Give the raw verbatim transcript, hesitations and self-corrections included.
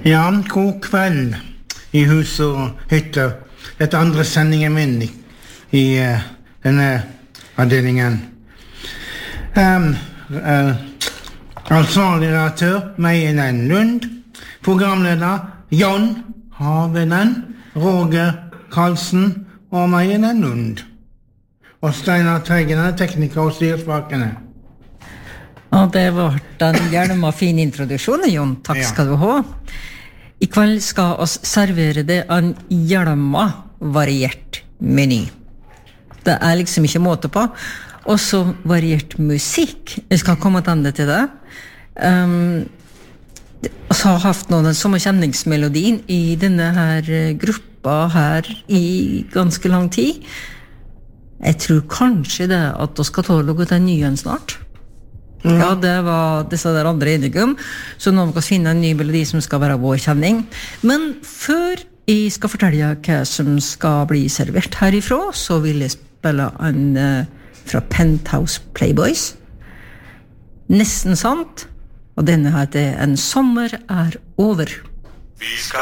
Ja, god kveld i hus og hytter. Dette andre sendingen min i, i uh, denne avdelingen. Um, uh, ansvarlig redaktør, Meilen Lund. Programleder, Jon Havenen, Roger Karlsen og Meilen Lund. Og Steinar Teigen, tekniker og styrsvakene. Og det var en gjerne fin introduksjon, Jon. Takk skal du ha. I kveld skal oss servere det en gjerne variert meny. Det er liksom ikke måte på. Også variert musikk. Jeg skal komme til til det. Um, så har haft noen som kjenningsmelodien i denne her gruppa her i ganske lang tid. Jeg tror kanskje det at du skal ta noe til nyen snart. Mm. Ja, det var disse der andre enige om. Så nå må vi finne en ny melodi som skal være vår kjenning. Men før jeg skal fortelle hva som skal bli servert herifra, så vil jeg spille en uh, fra Penthouse Playboys. Nesten sant. Og denne heter En sommer er over. Vi skal